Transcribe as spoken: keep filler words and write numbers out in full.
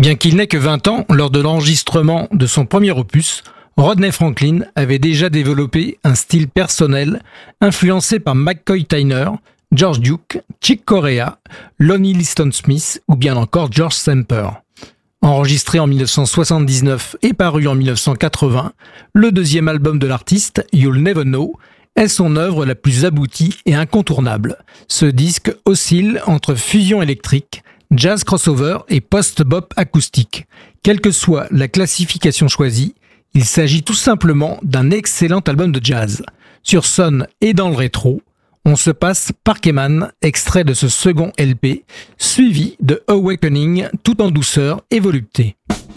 Bien qu'il n'ait que vingt ans, lors de l'enregistrement de son premier opus, Rodney Franklin avait déjà développé un style personnel influencé par McCoy Tyner, George Duke, Chick Corea, Lonnie Liston Smith ou bien encore George Samper. Enregistré en dix-neuf cent soixante-dix-neuf et paru en dix-neuf cent quatre-vingts, le deuxième album de l'artiste, You'll Never Know, est son œuvre la plus aboutie et incontournable. Ce disque oscille entre fusion électrique, jazz crossover et post-bop acoustique. Quelle que soit la classification choisie, il s'agit tout simplement d'un excellent album de jazz. Sur Son et dans le rétro, on se passe Parkeman, extrait de ce second L P, suivi de Awakening tout en douceur et volupté.